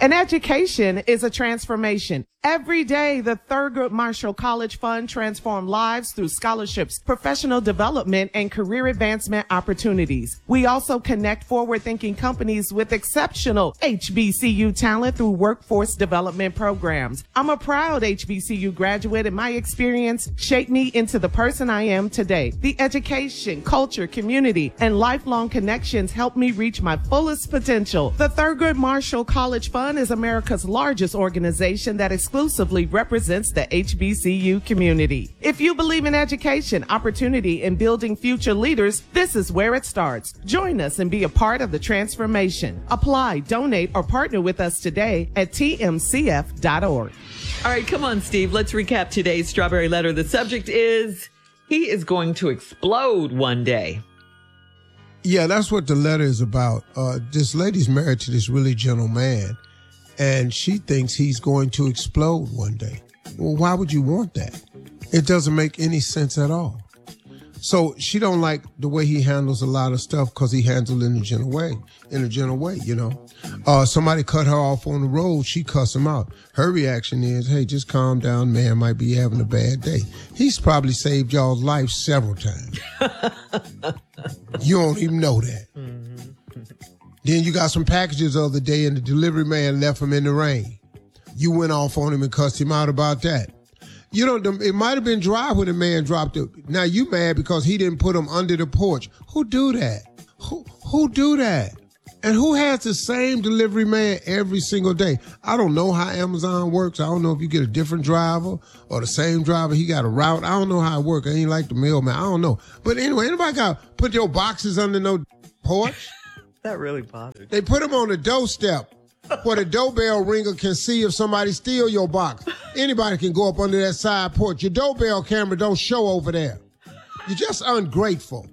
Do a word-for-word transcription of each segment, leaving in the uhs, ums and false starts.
An education is a transformation. Every day, the Thurgood Marshall College Fund transforms lives through scholarships, professional development, and career advancement opportunities. We also connect forward-thinking companies with exceptional H B C U talent through workforce development programs. I'm a proud H B C U graduate, and my experience shaped me into the person I am today. The education, culture, community, and lifelong connections helped me reach my fullest potential. The Thurgood Marshall College Fund is America's largest organization that exclusively represents the H B C U community. If you believe in education, opportunity, and building future leaders, this is where it starts. Join us and be a part of the transformation. Apply, donate, or partner with us today at T M C F dot org. All right, come on, Steve. Let's recap today's Strawberry Letter. The subject is, he is going to explode one day. Yeah, that's what the letter is about. Uh, this lady's married to this really gentle man, and she thinks he's going to explode one day. Well, why would you want that? It doesn't make any sense at all. So she don't like the way he handles a lot of stuff because he handles it in a gentle way, in a gentle way, you know. Uh, somebody cut her off on the road, she cuss him out. Her reaction is, hey, just calm down, man might be having a bad day. He's probably saved y'all's life several times. You don't even know that. Mm-hmm. Then you got some packages the other day and the delivery man left him in the rain. You went off on him and cussed him out about that. You know, it might have been dry when the man dropped it. Now you mad because he didn't put him under the porch. Who do that? Who who do that? And who has the same delivery man every single day? I don't know how Amazon works. I don't know if you get a different driver or the same driver. He got a route. I don't know how it works. I ain't like the mailman. I don't know. But anyway, anybody got to put your boxes under no porch? That really bothered. They put them on the doorstep where the doorbell ringer can see if somebody steal your box. Anybody can go up under that side porch. Your doorbell camera don't show over there. You're just ungrateful.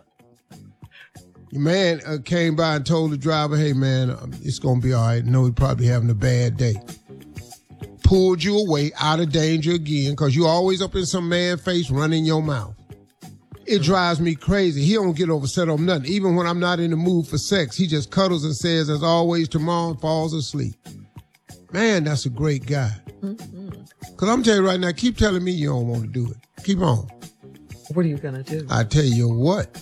Your man uh, came by and told the driver, hey, man, um, it's going to be all right. No, he's probably having a bad day. Pulled you away out of danger again because you always up in some man's face running your mouth. It drives me crazy. He don't get upset on nothing. Even when I'm not in the mood for sex, he just cuddles and says, as always, tomorrow, and falls asleep. Man, that's a great guy. Mm-hmm. Because I'm telling you right now, keep telling me you don't want to do it. Keep on. What are you going to do? I tell you what.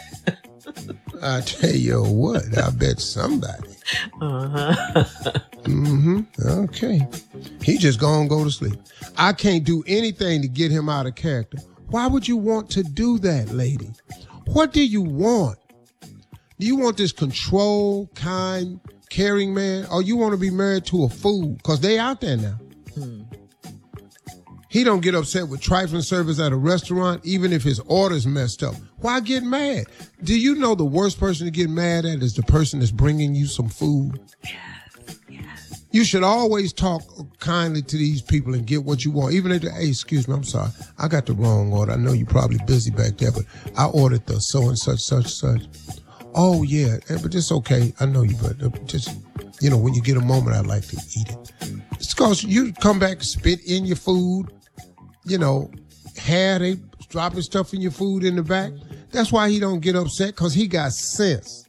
I tell you what. I bet somebody. Uh-huh. Mm-hmm. Okay. He just gonna go to sleep. I can't do anything to get him out of character. Why would you want to do that, lady? What do you want? Do you want this control, kind, caring man, or you want to be married to a fool? Because they out there now. Hmm. He don't get upset with trifling service at a restaurant, even if his order's messed up. Why get mad? Do you know the worst person to get mad at is the person that's bringing you some food? Yes, yes. You should always talk kindly to these people and get what you want. Even if they, hey, excuse me, I'm sorry. I got the wrong order. I know you're probably busy back there, but I ordered the so and such, such, such. Oh, yeah, but it's okay. I know you, but just, you know, when you get a moment, I like to eat it. It's because you come back, spit in your food, you know, hair, they dropping stuff in your food in the back. That's why he don't get upset, because he got sense.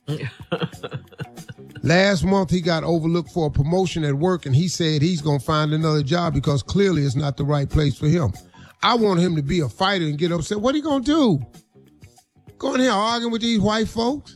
Last month, he got overlooked for a promotion at work, and he said he's going to find another job because clearly it's not the right place for him. I want him to be a fighter and get upset. What are you going to do? Go in here arguing with these white folks?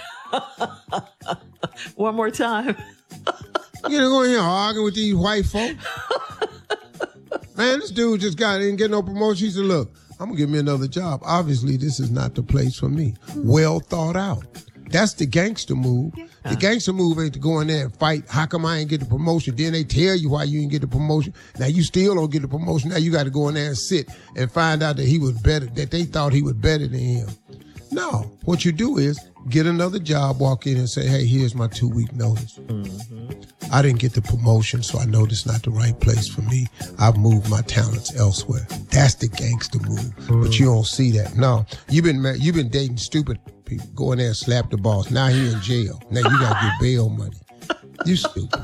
One more time. You know, go in here arguing with these white folks? Man, this dude just got didn't get no promotion. He said, look, I'm going to give me another job. Obviously, this is not the place for me. Well thought out. That's the gangster move. Yeah. The gangster move ain't to go in there and fight. How come I ain't get the promotion? Then they tell you why you didn't get the promotion. Now you still don't get the promotion. Now you got to go in there and sit and find out that he was better, that they thought he was better than him. No, what you do is get another job, walk in and say, hey, here's my two-week notice. Mm-hmm. I didn't get the promotion, so I know this is not the right place for me. I've moved my talents elsewhere. That's the gangster move. Mm-hmm. But you don't see that. No, you've been you've been dating stupid people. Go in there and slap the boss. Now he in jail. Now you got to get bail money. You stupid.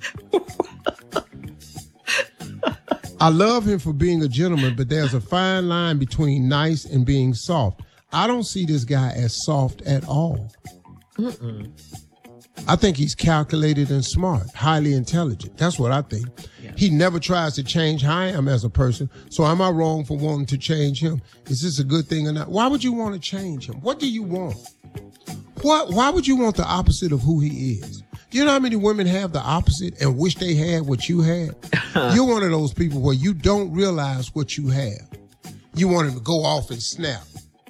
I love him for being a gentleman, but there's a fine line between nice and being soft. I don't see this guy as soft at all. Mm-mm. I think he's calculated and smart, highly intelligent. That's what I think. Yeah. He never tries to change how I am as a person. So am I wrong for wanting to change him? Is this a good thing or not? Why would you want to change him? What do you want? What? Why would you want the opposite of who he is? You know how many women have the opposite and wish they had what you had? You're one of those people where you don't realize what you have. You want him to go off and snap.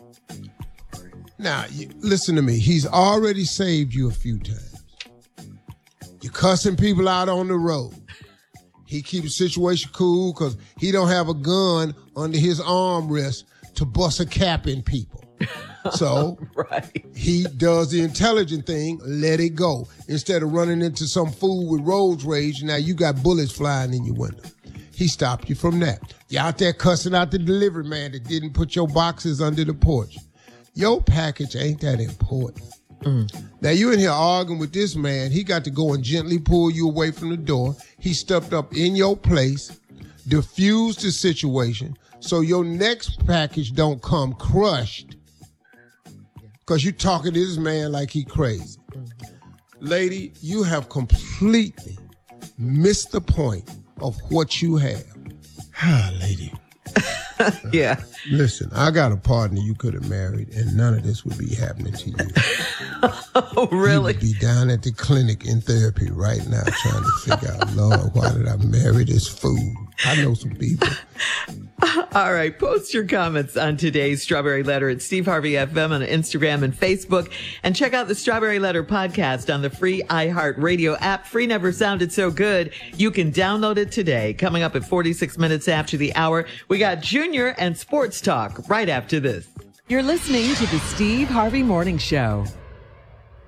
Now, you, listen to me. He's already saved you a few times. You're cussing people out on the road. He keeps the situation cool because he don't have a gun under his armrest to bust a cap in people. So right. he does the intelligent thing, let it go. Instead of running into some fool with road rage, now you got bullets flying in your window. He stopped you from that. You're out there cussing out the delivery man that didn't put your boxes under the porch. Your package ain't that important. Mm. Now you in here arguing with this man. He got to go and gently pull you away from the door. He stepped up in your place, diffused the situation, so your next package don't come crushed. Because you talking to this man like he crazy. Mm. Lady, you have completely missed the point of what you have. Ah, lady. Yeah. Listen, I got a partner you could have married, and none of this would be happening to you. Oh, really? You would be down at the clinic in therapy right now trying to figure out, Lord, why did I marry this fool? I know some people. All right. Post your comments on today's Strawberry Letter at Steve Harvey F M on Instagram and Facebook. And check out the Strawberry Letter podcast on the free iHeartRadio app. Free never sounded so good. You can download it today. Coming up at forty-six minutes after the hour, we got Junior and Sports Talk right after this. You're listening to the Steve Harvey Morning Show.